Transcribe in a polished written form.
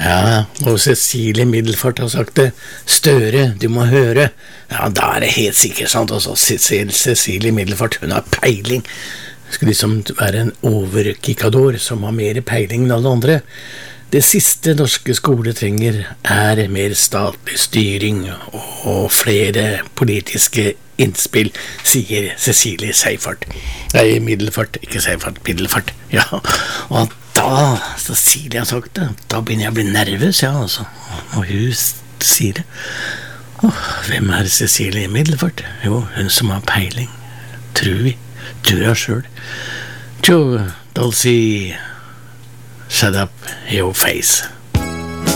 Ja, og Cecilie Middelfart har sagt det. Støre, du må høre. Ja, da er det helt sikkert sant. Også Cecilie Middelfart, hun har peiling. Det skal liksom være en overkikador som har mer peiling enn alle andre. Det siste norske skole trenger er mer statlig styring og flere politiske innspill, sier Cecilie Seifert. Nei, Middelfart, ikke Seifert, Middelfart. Ja, og da Cecilie har sagt det, da begynner jeg å bli nervøs, ja, altså. Og hun sier det. Hvem er Cecilie Middelfart? Jo, hun som har peiling. Tror vi. Tror jeg selv. Jo, Dulcie, shut up your face.